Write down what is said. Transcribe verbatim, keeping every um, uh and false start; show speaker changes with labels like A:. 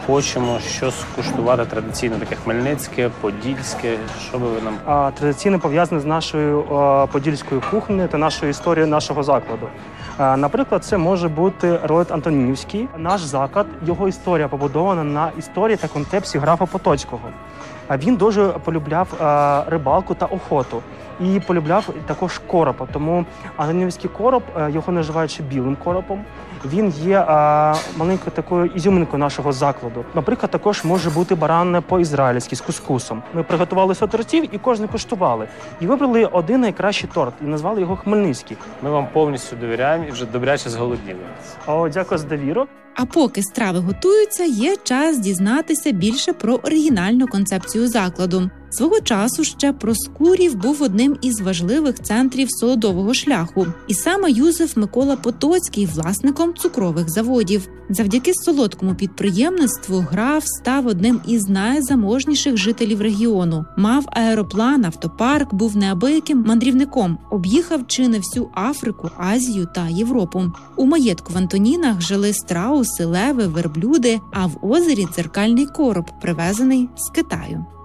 A: хочемо щось куштувати традиційно, таке хмельницьке, подільське. Що би ви нам...
B: А, традиційно пов'язане з нашою а, подільською кухнею та нашою історією нашого закладу. А, наприклад, це може бути ролет Антонінівський. Наш заклад, його історія побудована на історії та концепції графа Потоцького. А він дуже полюбляв а, рибалку та охоту. І полюбляв також коропа. Тому антонінівський короб, його називають ще білим коропом. Він є а, маленькою такою ізюминкою нашого закладу. Наприклад, також може бути баран по-ізраїльськи з кускусом. Ми приготували сто тортів і кожен куштували. І вибрали один найкращий торт і назвали його Хмельницький.
A: Ми вам повністю довіряємо і вже добряче зголодніли.
B: О, дякую за довіру.
C: А поки страви готуються, є час дізнатися більше про оригінальну концепцію закладу. Свого часу ще Проскурів був одним із важливих центрів солодового шляху. І саме Юзеф Микола Потоцький власником цукрових заводів. Завдяки солодкому підприємництву граф став одним із найзаможніших жителів регіону. Мав аероплан, автопарк, був неабияким мандрівником. Об'їхав чи не всю Африку, Азію та Європу. У маєтку в Антонінах жили страуси, леви, верблюди, а в озері дзеркальний короб, привезений з Китаю.